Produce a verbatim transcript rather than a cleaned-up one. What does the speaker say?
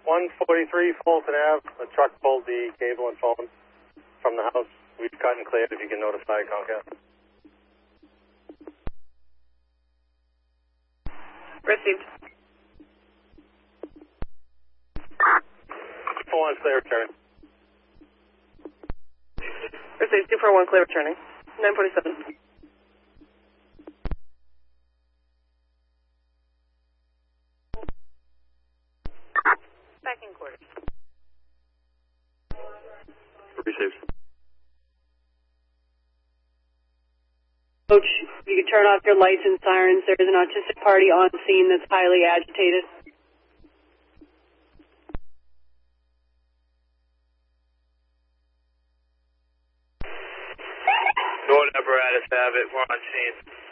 one forty-three Fulton Avenue. A truck pulled the cable and phone from the house. We've cut and cleared if you can notify Comcast. Received. four one clear return. Received. two four one clear returning. nine forty-seven. Back in quarters. Received. Coach, you can turn off your lights and sirens. There is an autistic party on scene that's highly agitated. Norwood apparatus have it. We're on scene.